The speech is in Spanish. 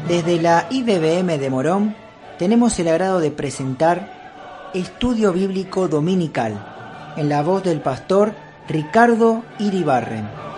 Desde la IBBM de Morón tenemos el agrado de presentar Estudio Bíblico Dominical, en la voz del pastor Ricardo Iribarren.